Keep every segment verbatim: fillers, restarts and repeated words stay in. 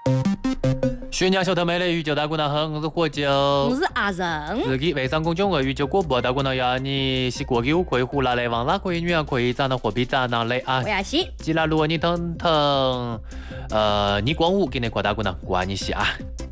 徐娘小头妹的宇宙大姑娘好，我是火酒， 我是阿仁。 自己微商公众号宇宙广播大姑娘要你是过去可以胡拉来，往拉可以女儿可以长得货币长哪来啊？ 我也是。 既然如果你疼疼，呃，你光武给你夸大姑娘关你是啊。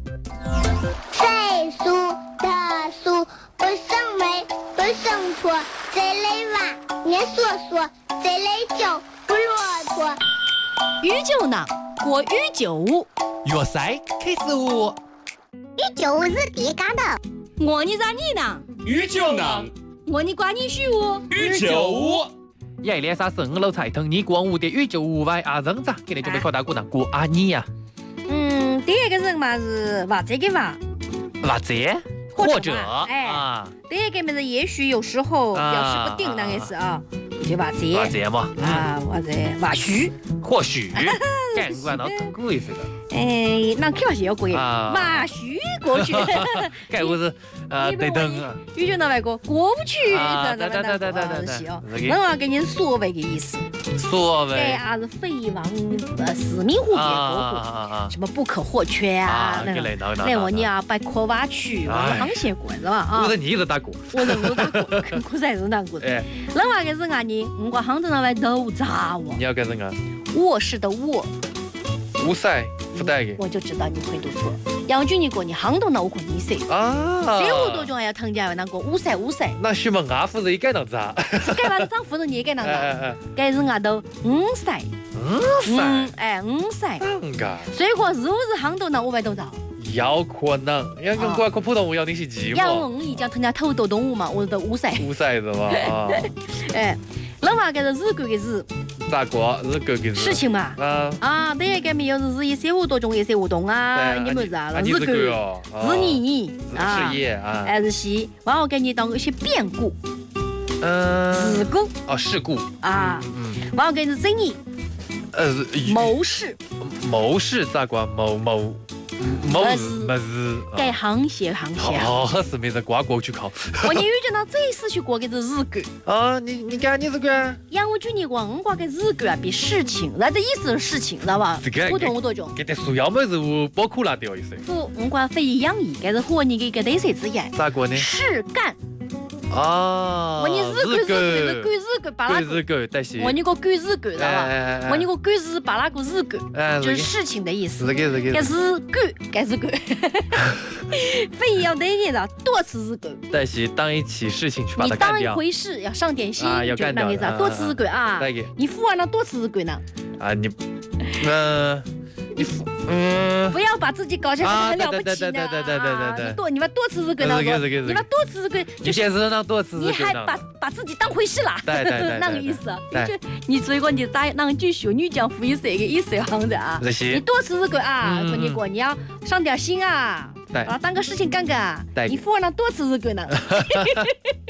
岁数的数不胜枚，不胜砣，这类娃年说说，这类酒不骆驼。 宇宙呢？过宇宙舞。 粤赛开始舞。 宇宙舞是第嘎的。 我你咋你呢？ 宇宙呢？ 我你关你许舞。 宇宙舞。 一连啥生老菜疼你光武的宇宙舞外阿仁咋给你准备夸大姑娘过阿你呀？ 嗯，第一个人嘛是娃这个娃。 娃子。或者， 哎， 啊， 第一个名字也许有时候表示不定，那个是啊，就娃子， 娃子嘛， 啊，娃子，娃许， 或许，干管到通过一次的， 哎，那肯定是要过的，娃许过去， 该我是呃对等啊， 宇宙那外国过不去， 对对对对对对是哦，那我给你所谓的意思， 所谓， 哎啊是非王呃四面虎别过什么不可或缺啊，那个，那我你要把科娃去，我们螃蟹过是吧？啊， 我是你一直打过， 我是我打过，可是还是难过的。那娃个是啊你，我讲杭州那外都咋我？ 你要干什么？ 卧室的卧。 乌塞不带给， 我就知道你会读错。杨军你过你杭东那我过你噻啊， 这我多种还要藤家那个乌塞乌塞。 那许么阿夫人也该当子啊？ 是该把这张夫人你也该当子，该是啊都五塞， 五塞， 哎五塞， 啷个？ 所以说是不是杭东那我外都找？ 有可能，要跟国外可普通话要你是鸡嘛？ 要我一讲藤家头头动物嘛，我的乌塞。 乌塞是吧？ 哎，那嘛个是日鬼的日。 咋过？日狗给事情嘛，啊啊，第一个没有是一些活动中一些活动啊，你们啥了？日狗哦，是你啊，事业啊， 还是西，然后给你当一些变故， 嗯， 事故哦，事故啊，然后给你争议， 呃， 谋事， 谋事咋过？谋谋。谋事谋事， 该行些行些。 哦，好事没人挂过去考。 我你遇见到这次去过个是日狗。 啊，你你干你这个？ 杨我举你过，我挂个日狗啊，比事情，那这意思是事情，知道吧？ 这个不同多种。 给点树要么是我包苦辣掉一些。 不，我挂非养义，该是和你给个对谁之言？ 咋过呢？ 事干。 啊！ 我你日狗日狗日狗日狗巴拉狗日狗，但是我你个狗日狗，知道吧？我你个狗日巴拉个日狗，就是事情的意思。 是个是个。 该是狗，该是狗。非要对你的多次日狗。 但是当一起事情去把它干掉。 你当一回事要上点心， 要干掉。 多次日狗啊！你付完了多次日狗呢？ 啊你，嗯。你嗯，不要把自己搞成很了不起呢！你多，你们多吃日狗呢？你们多吃日狗， 你先是让多吃日狗， 你还把把自己当回事啦？ 对对对， 那个意思。就你所以说你打那句学女讲福音社个意思样子啊。你多吃日狗啊！说你过你要上点心啊！啊，当个事情干干啊！你付完了多吃日狗呢？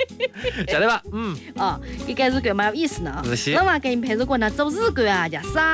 晓得吧？嗯。 哦，一个日狗蛮有意思呢。那么给你陪日狗呢，做日狗啊，叫啥？